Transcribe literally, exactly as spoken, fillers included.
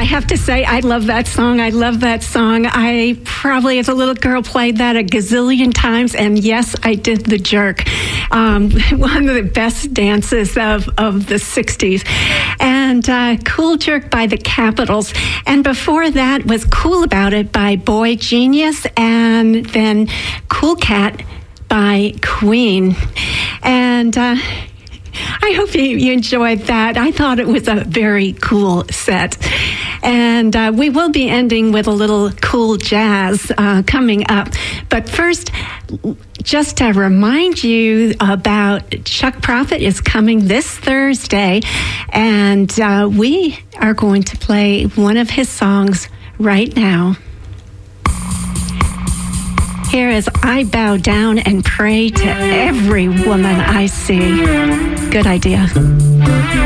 I have to say, I love that song. I love that song. I probably, as a little girl, played that a gazillion times. And yes, I did the jerk. Um, one of the best dances of, of the sixties. And uh, Cool Jerk by the Capitals. And before that was Cool About It by Boy Genius. And then Cool Cat by Queen. And uh, I hope you, you enjoyed that. I thought it was a very cool set. And uh, we will be ending with a little cool jazz uh, coming up. But first, just to remind you about Chuck Prophet is coming this Thursday. And uh, we are going to play one of his songs right now. Here is I Bow Down and Pray to Every Woman I See. Good idea.